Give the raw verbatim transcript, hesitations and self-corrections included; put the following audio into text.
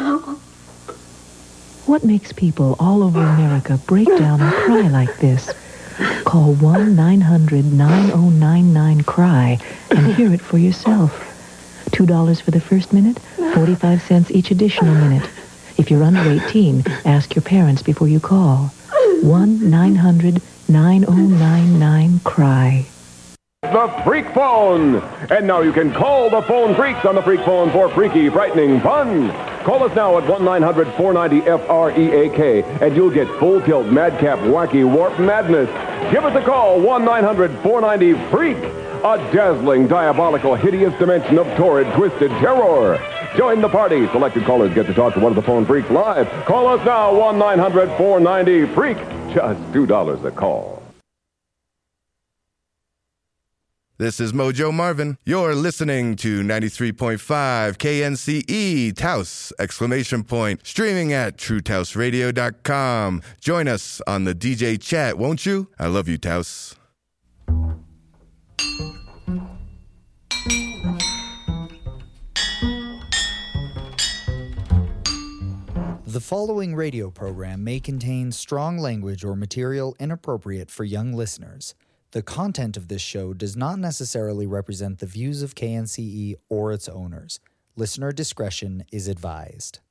What makes people all over America break down and cry like this? Call one nine hundred nine oh nine nine cry and hear it for yourself. two dollars for the first minute, forty-five cents each additional minute. If you're under eighteen, ask your parents before you call. one nine hundred nine oh nine nine cry. The Freak Phone. And now you can call the phone freaks on the Freak Phone for freaky, frightening fun. Call us now at one nine hundred four ninety F R E A K, and you'll get full tilt, madcap, wacky, warp madness. Give us a call, one nine hundred four ninety freak. A dazzling, diabolical, hideous dimension of torrid, twisted terror. Join the party. Selected callers get to talk to one of the phone freaks live. Call us now, one nine hundred four ninety freak. Just two dollars a call. This is Mojo Marvin. You're listening to ninety-three point five K N C E Taos! Exclamation point. Streaming at true taos radio dot com. Join us on the D J chat, won't you? I love you, Taos. The following radio program may contain strong language or material inappropriate for young listeners. The content of this show does not necessarily represent the views of K N C E or its owners. Listener discretion is advised.